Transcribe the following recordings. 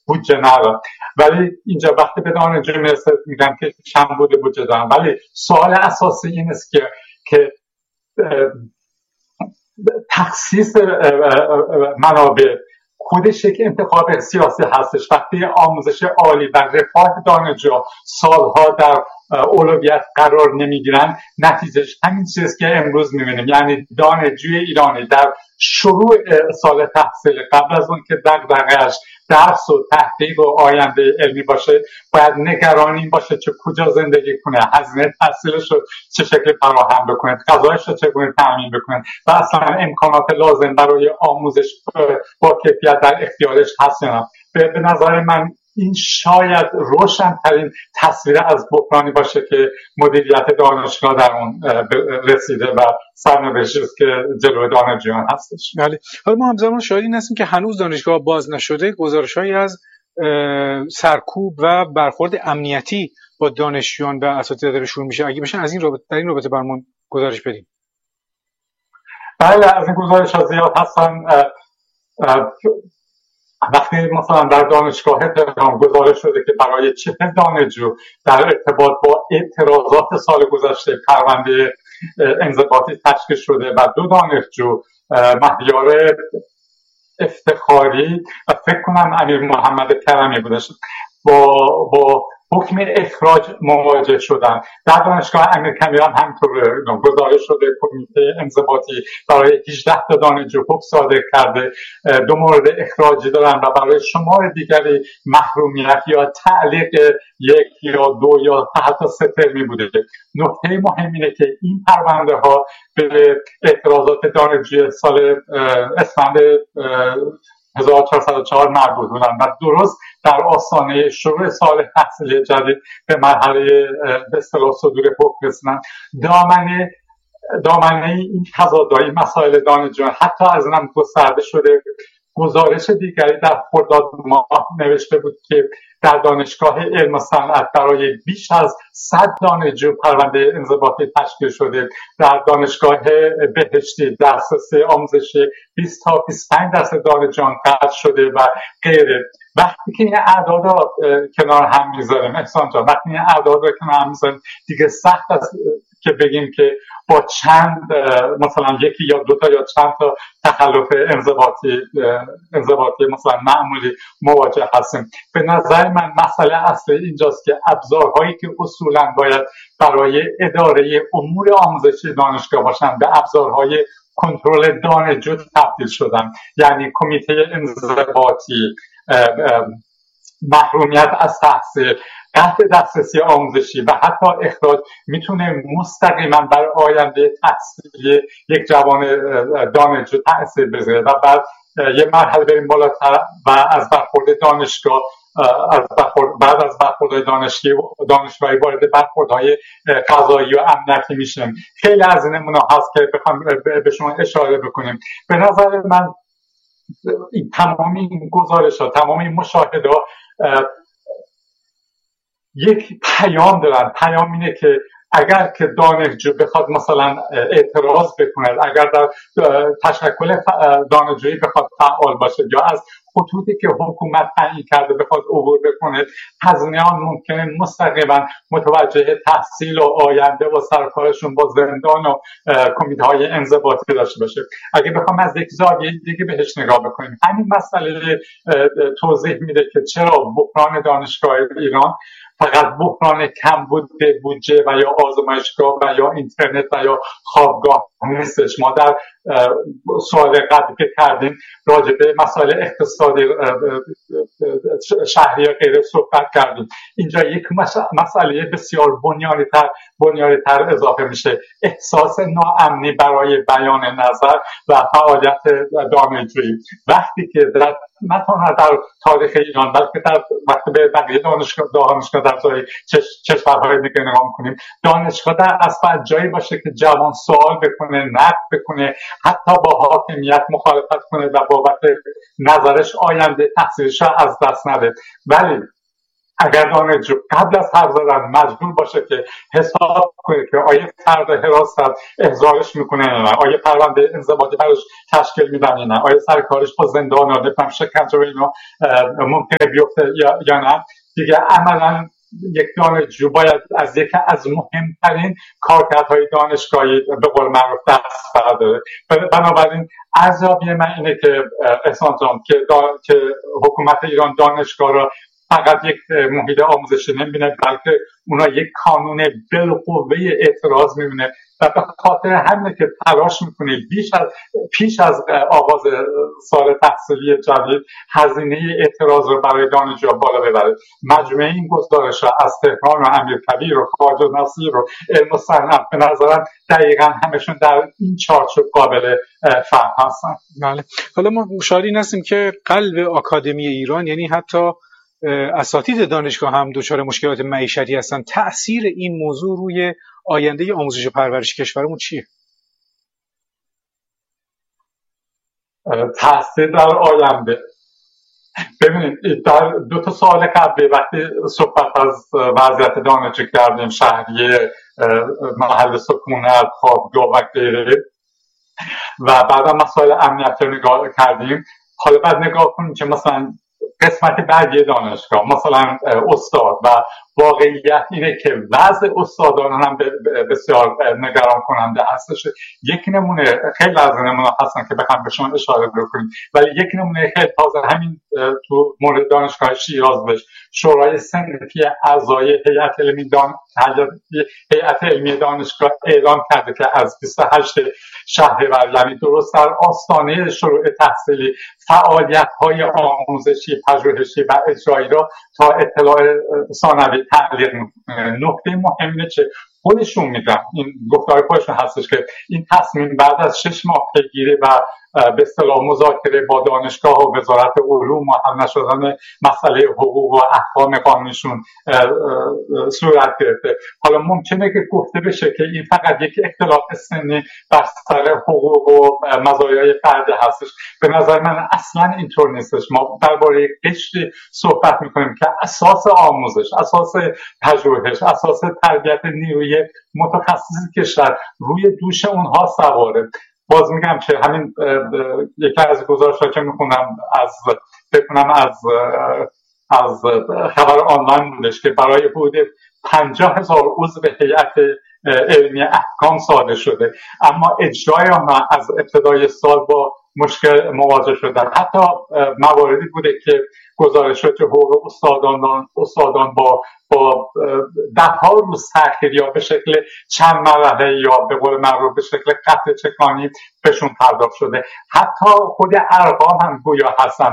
بودجه ندارن. ولی اینجا وقتی به دانشجو میرسه میگن که کمبود بودجه دارن. ولی سوال اساسی این است که تخصیص منابع خودش یک انتخاب سیاسی هستش. وقتی آموزش عالی و رفاه دانشجو سالها در اولویت قرار نمیگیرن، نتیجهش همین چیزی که امروز میبینیم. یعنی دانشجوی ایرانی در شروع سال تحصیل قبل از اون که دغدغه‌اش درس و تحقیق و آینده علمی باشه، باید نگران این باشه که کجا زندگی کنه، هزینه تحصیلش رو چه شکلی فراهم بکنه، غذایش رو چگونه تامین بکنه و اصلا امکانات لازم برای آموزش با کیفیت در اختیارش هست یا نه. به نظر من این شاید روشن‌ترین تصویر از بحرانی باشه که مدیریت دانشگاه در اون رسیده و سرنوشتی است که جلوی دانشجویان هستش. بله. حالا ما همزمان شاهد این هستیم که هنوز دانشگاه باز نشده، گزارش‌هایی از سرکوب و برخورد امنیتی با دانشجویان و اساتید داره شروع میشه. اگه بشه از این رابطه، در این رابطه برامون گزارش بدیم. بله، از این گزارش‌ها زیاد هستن. وقتی مثلا در دانشگاه تهران گزارش شده که برای 40 دانشجو در ارتباط با اعتراضات سال گذشته پرونده انضباطی تشکیل شده و 2 دانشجو مهیار افتخاری و فکر کنم امیر محمد کرمی بودش با حکم اخراج مواجه شدن. در دانشگاه امیر کبیر هم همطور گزارش شده کمیته انضباطی برای 18 تا دانشجو حکم صادر کرده، 2 مورد اخراجی دارن و برای شمار دیگری محرومیت یا تعلیق 1 یا 2 یا حتی 3 ترمی بوده. نکته مهم اینه که این پرونده ها به اعتراضات دانشجوی سال اسفند 1404 مربوط بودن و درست در آستانه شروع سال تحصیلی جدید به مرحله به اصطلاح صدور حکم رسیدن. دامنه این تضادهای مسائل دانشجویان حتی از اینم گسترده شده. گزارش دیگری در خرداد ماه نوشته بود که در دانشگاه علم و صنعت برای بیش از 100 دانشجو پرونده انضباطی تشکیل شده. در دانشگاه بهشتی دسترسی آموزشی 20 تا 25% دانشجویان قطع شده و غیره. وقتی که این اعداد رو کنار هم میذاریم احسان جان، وقتی این اعداد رو کنار هم میذاریم دیگه سخت است که بگیم که با چند مثلا 1 یا 2 تا یا چند تا تخلف انضباطی مثلا معمولی مواجه هستیم. به نظر من مسئله اصلی اینجاست که ابزارهایی که اصولا باید برای اداره امور آموزشی دانشگاه باشن به ابزارهای کنترل دانشجو تبدیل شدن. یعنی کمیته انضباطی، محرومیت از تحصیل، قطع دسترسی آموزشی و حتی اخراج میتونه مستقیما بر آینده تحصیلی یک جوان دانشجو تاثیر بذاره و بعد یه مرحله بریم بالاتر و از برخورد دانشگاه بعد از برخوردهای دانشگاهی وارد برخوردهای قضایی و امنیتی میشیم. خیلی از این نمونه هست که بخوام به شما اشاره بکنیم. به نظر من تمام این گزارش ها، تمام این مشاهده ها یک پیام دارن. پیام اینه که اگر که دانشجو بخواد مثلا اعتراض بکنه، اگر در تشکل دانشجویی بخواد فعال باشه یا از خطوطی که حکومت تعیین کرده بخواد عبور بکنه، هزینه آن ممکنه مستقیما متوجه تحصیل و آینده و سرکارشون با زندان و کمیته های انضباطی داشته باشه. اگه بخوام از یک زاویه دیگه بهش نگاه بکنیم، همین مسئله توضیح میده که چرا بحران دانشگاه ایران فقط بحران کمبود بودجه و یا آزمایشگاه و یا اینترنت و یا خوابگاه نیستش. ما در سوال قبلی که کردیم راجع به مسائل اقتصادی شهری و غیره صحبت کردیم. اینجا یک مسئله بسیار بنیانی تر اضافه میشه: احساس ناامنی برای بیان نظر و فعالیت دانشجویی. وقتی که نه تنها در تاریخ ایران بلکه در وقتی به بقیه دانشگاه در کشورهای دیگه نگاه میکنیم، دانشگاه در اصل جایی باشه که جوان سوال بکنه، نقد بکنه، حتی با حاکمیت مخالفت کنه و بابت نظرش آینده تحصیلش از دست نده. ولی اگر دانشجو قبل از حرف زدن مجبور باشه که حساب کنه که آیا فرد حراست احضارش میکنه یا نه، آیا پرونده انضباطی براش تشکیل میدن یا نه، آیا سر کارش با زندان یا نمیدونم شکنجه و اینا ممکنه بیفته یا نه، دیگه عملا یک دانشجو باید از یکی از مهمترین کارکردهای دانشگاهی به قول معروف دست برداره. بنابراین ارزیابی من اینه که احسان جان که حکومت ایران دانشگاه را فقط یک محیط آموزشی نمیبینه، بلکه اونا یک کانون بالقوه اعتراض میبینه و به خاطر همینه که تلاش میکنه پیش از آغاز سال تحصیلی جدید هزینه اعتراض رو برای دانشجوها بالا ببره. مجموعه این گزارش از تهران و امیرکبیر و خواجه نصیر و علم و صنعت به نظرم دقیقا همشون در این چارچوب قابل فهم هستن. بله. حالا ما شاهدین هستیم که قلب آکادمی ایران، یعنی حتی اساتید دانشگاه هم دچار مشکلات معیشتی هستن. تأثیر این موضوع روی آینده آموزش و پرورش کشورمون چیه؟ تأثیر در آینده، ببینید در 2 سال قبل وقتی صحبت از وضعیت دانشجو کردیم، شهریه، محل سکونت، خوابگاه و غیره، و بعد مسائل امنیت رو نگاه کردیم، حالا بعد نگاه کنیم که مثلا قسمت بعدی دانشگاه، مثلا استاد، و واقعیت اینه که وضع استادان هم بسیار نگران کننده هستش. یک نمونه، خیلی از نمونه هستن که بخوام به شما اشاره بکنیم، ولی یک نمونه خیلی تازه همین تو مورد دانشگاه شیراز بهش شورای صنفی اعضای هیئت علمی دانشگاه اعلام کرده که از 28 شهریور، یعنی درست در آستانه شروع تحصیلی، فعالیت‌های آموزشی، پژوهشی و اجرایی را تا اطلاع ثانوی تعلیق میکنه. نکته مهم اینه که خودشون میگن، این گفتار خودشون هستش که این تصمیم بعد از 6 ماه پیگیری و به اصطلاح مذاکره با دانشگاه و وزارت علوم و حل نشدن مسئله حقوق و احکام قانونیشون صورت گرفته. حالا ممکنه که گفته بشه که این فقط یک اختلاف سنی بر سر حقوق و مزایای فردی هستش. به نظر من اصلا اینطور نیستش. ما درباره قشری صحبت میکنیم که اساس آموزش، اساس پژوهش، اساس تربیت نیروی متخصص کشور روی دوش اونها سواره. باز میگم که همین یکی از گزارش‌ها که میخونم از خبر آنلاین بودش که برای حدود 50,000 عضو هیئت علمی احکام صادر شده، اما اجرای آنها از ابتدای سال با مشکل مواجه شدن. حتی مواردی بوده که گزارش شد که حقوق استادان با 10 روز تأخیر یا به شکل چند مرحله یا به قول معروف به شکل قطع چکانی بهشون پرداخت شده. حتی خود ارقام هم گویا هستن.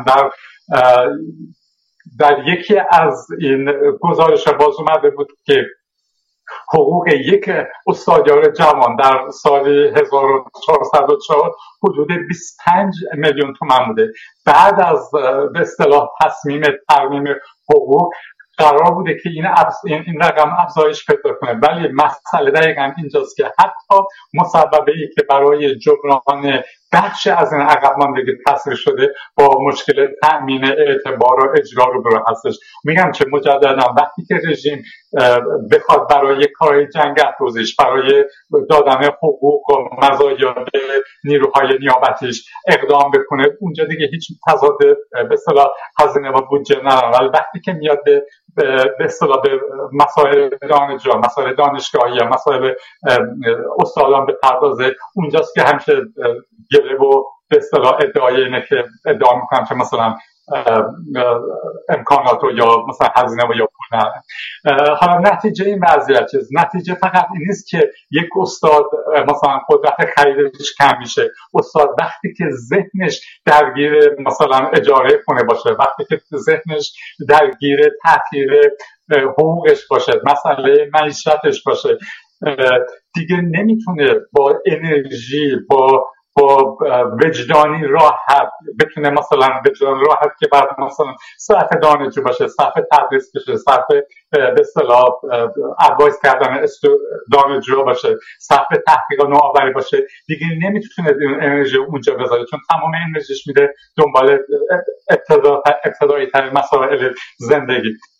در یکی از این گزارش باز اومده بود که حقوق یک استادیار جوان در سال 1404 حدود 25 میلیون تومان بوده. بعد از به اصطلاح تصمیم ترمیم حقوق قرار بوده که این رقم افزایش پیدا کنه، ولی مسئله دقیقاً اینجاست که حتی مسببه‌ای که برای جبران بخش از این عقب ماندگی تصویر شده با مشکل تأمین اعتبار و اجرا روبرو هستش. میگم که مجددا وقتی که رژیم بخواد برای کارهای جنگ افروزیش، برای دادن حقوق و مزایا به نیروهای نیابتیش اقدام بکنه، اونجا دیگه هیچ تضاد به اصطلاح هزینه و بودجه نداره. ولی وقتی که میاد به اصطلاح به مسائل دانشجو، مسائل دانشگاهی یا مسائل استادان به پردازه، اونجاست که همیشه گله و به اصطلاح ادعای اینه که ادعا میکنم که مثلا امکانات یا مثلا هزینه و یا پول ندارن. حالا نتیجه این وضعیت چیز؟ نتیجه فقط این نیست که یک استاد مثلا قدرت خریدش کم میشه. استاد وقتی که ذهنش درگیر مثلا اجاره خونه باشه، وقتی که ذهنش درگیر تأخیر حقوقش باشه، مسئله معیشتش باشه، دیگه نمیتونه با انرژی، با وجدانی راحت بتونه مثلا وجدان راحت که بعد مثلا صرف دانشجو باشه، صرف تدریس بشه، صرف به اصطلاح ادوایس کردن دانشجو باشه، صرف تحقیق و نوآوری باشه، دیگه نمیتونه انرژی اونجا بذاره، چون تمام انرژیش میده دنبال ابتدایی ترین مسائل زندگی.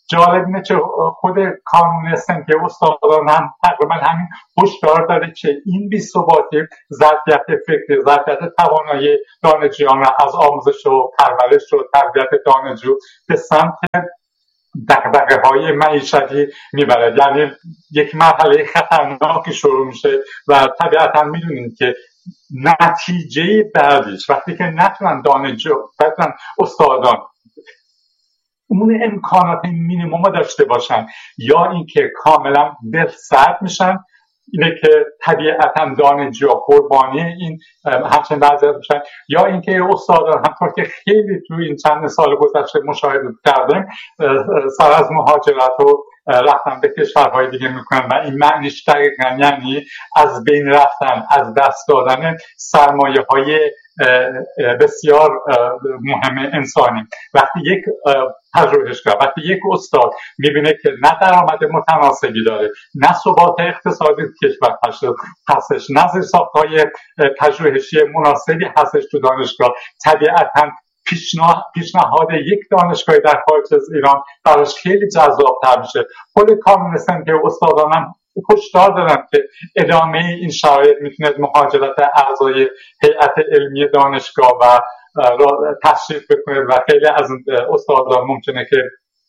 جالب اینه که خود کانون سنفی استادان هم تقریبا همین هشدار داره که این بی‌ثباتی ظرفیت فکری، ظرفیت توانایی دانشجویان از آموزش و پرورش و تربیت دانشجو به سمت دغدغه‌های معیشتی میبره. یعنی یک مرحله خطرناکی شروع میشه و طبیعتا میدونید که نتیجه بعدش وقتی که نتونن دانشجو نتونن استادان اون امکانات مینیموم داشته باشن یا اینکه کاملا دلسرد میشن، اینه که طبیعتا دانشجو قربانی این همچنین وضعیت میشن، یا اینکه استادان همطور که خیلی توی این چند سال گذشته مشاهده کردیم سر از مهاجرت و رفتن به کشورهای دیگه میکنن و این معنیش دقیقا یعنی از بین رفتن، از دست دادن سرمایه های بسیار مهم انسانی. وقتی یک پژوهشگر، وقتی یک استاد میبینه که نه درآمد متناسبی داره، نه ثبات اقتصادی کشور هستش، نه زیرساخت‌های پژوهشی مناسبی هستش تو دانشگاه، طبیعتاً پیشنهاد یک دانشگاه در خارج از ایران براش خیلی جذاب‌تر میشه. خود کانون سنفی استادان هم هشدار دارن که ادامه این شرایط میتونه مهاجرت اعضای هیئت علمی دانشگاه و تشویق بکنه و خیلی از استادان ممکنه که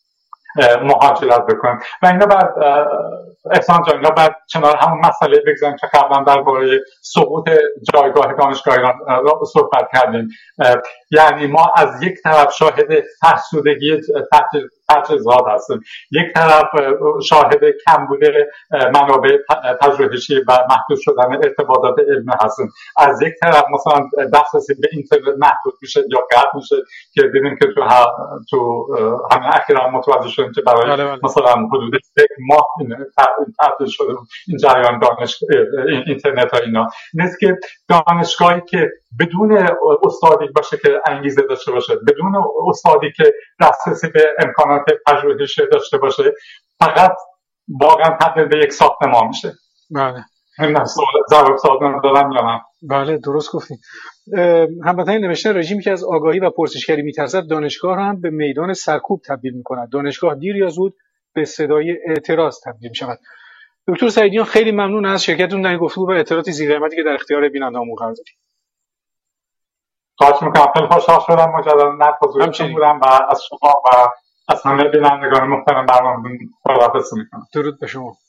مهاجرت بکنن و اینا بعد احسان جان اینا بعد کنار همون مسئله بگذاریم که قبلا درباره سقوط جایگاه دانشگاه ایران صحبت کردیم. یعنی ما از یک طرف شاهد فرسودگی تجهیزات هستیم، یک طرف شاهد کمبود منابع پژوهشی و محدود شدن ارتباطات علمی هستیم، از یک طرف مثلا دسترسی به اینترنت محدود میشه یا قطع میشه که ببینیم که تو همین اخیرا متوجه شدیم که برای مثلا حدود 1 ماه تعطیل شده این جریان اینترنت ها. اینا نیست که دانشگاهی که بدون استادی باشه که انگیزه داشته باشه، بدون استادی که دسترسی به امکانات پژوهشی داشته باشه، فقط واقعا تبدیل به یک ساختمان میشه. بله. جواب سوال دادم یا نه؟ بله درست گفتین. هموطنی نوشته رژیمی که از آگاهی و پرسشگری میترسد دانشگاه را هم به میدان سرکوب تبدیل میکند. دانشگاه دیر یا زود به صدای اعتراض تبدیل میشود. دکتر سعیدیان خیلی ممنون از شرکتتون در این گفتگو و اطلاعاتی ذی‌قیمتی که در اختیار بیننده‌مون قرار دادید. خواهش میکنم. خیلی خوشحال شدم مجددا در حضورتون بودم و از شما و از همه بینندگان محترم برنامه‌تون خداحافظی میکنم. درود به شما.